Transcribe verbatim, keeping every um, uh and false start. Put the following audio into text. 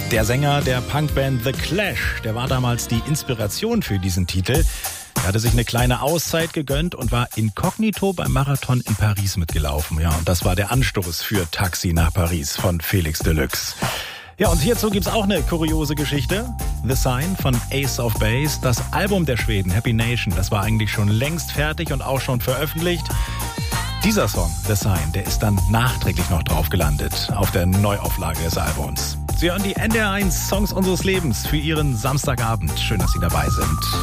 Der Sänger der Punkband The Clash, der war damals die Inspiration für diesen Titel. Er hatte sich eine kleine Auszeit gegönnt und war inkognito beim Marathon in Paris mitgelaufen. Ja, und das war der Anstoß für Taxi nach Paris von Felix Deluxe. Ja, und hierzu gibt's auch eine kuriose Geschichte. The Sign von Ace of Base, das Album der Schweden, Happy Nation, das war eigentlich schon längst fertig und auch schon veröffentlicht. Dieser Song, The Sign, der ist dann nachträglich noch drauf gelandet auf der Neuauflage des Albums. Sie hören die N D R eins Songs unseres Lebens für Ihren Samstagabend. Schön, dass Sie dabei sind.